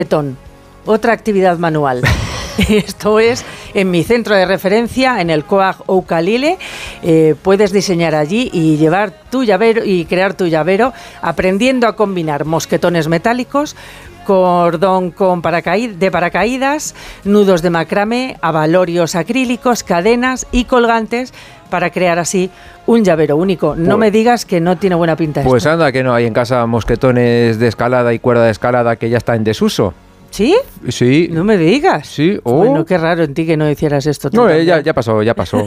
otra actividad manual. Esto es en mi centro de referencia, en el Coag Oukalile. Puedes diseñar allí y llevar tu llavero y crear tu llavero aprendiendo a combinar mosquetones metálicos, cordón de paracaídas, nudos de macramé, abalorios acrílicos, cadenas y colgantes para crear así un llavero único. No me digas que no tiene buena pinta esto. Pues anda que no, hay en casa mosquetones de escalada y cuerda de escalada que ya está en desuso. ¿Sí? Sí. No me digas. Sí. Bueno, qué raro en ti que no hicieras esto. No, ya pasó. Ya pasó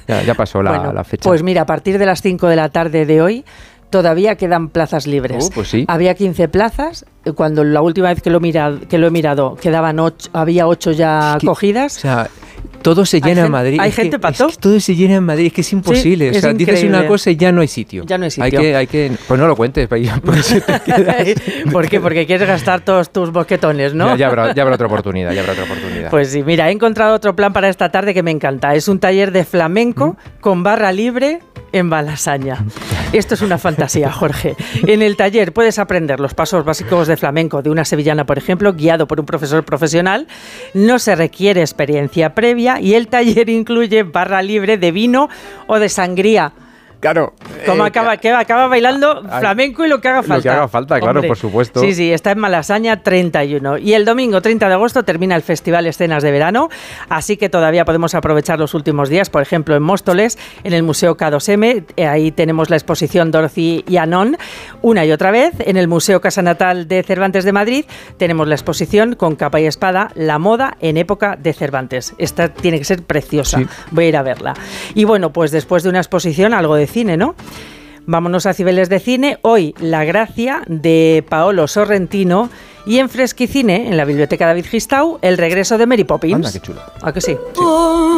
la fecha. Pues mira, a partir de las 5 de la tarde de hoy todavía quedan plazas libres. Pues sí. Había 15 plazas. Cuando la última vez que lo he mirado quedaban 8, había 8 ya cogidas. O sea, todo se llena en Madrid. ¿Hay gente, Pato? Es que todo se llena en Madrid, es que es imposible. Sí, o sea, es dices increíble. una cosa y ya no hay sitio. Ya no hay sitio. Hay que pues no lo cuentes, por eso te quedas. ¿Por qué? Porque quieres gastar todos tus mosquetones, ¿no? Ya habrá otra oportunidad, Pues sí, mira, he encontrado otro plan para esta tarde que me encanta. Es un taller de flamenco con barra libre en Malasaña. Esto es una fantasía, Jorge. En el taller puedes aprender los pasos básicos de flamenco de una sevillana, por ejemplo, guiado por un profesor profesional. No se requiere experiencia previa y el taller incluye barra libre de vino o de sangría. Claro. Acaba bailando flamenco y lo que haga falta. Lo que haga falta, claro, por supuesto. Sí, está en Malasaña 31. Y el domingo 30 de agosto termina el Festival Escenas de Verano, así que todavía podemos aprovechar los últimos días, por ejemplo, en Móstoles, en el Museo K2M, ahí tenemos la exposición Dorothy y Anon, una y otra vez. En el Museo Casa Natal de Cervantes de Madrid tenemos la exposición con capa y espada, la moda en época de Cervantes. Esta tiene que ser preciosa, sí. Voy a ir a verla. Y bueno, pues después de una exposición, algo de cine, ¿no? Vámonos a Cibeles de Cine. Hoy La Gracia de Paolo Sorrentino y en Fresquicine, en la Biblioteca David Gistau, El regreso de Mary Poppins. Anda, qué chulo. ¿A que sí? Sí.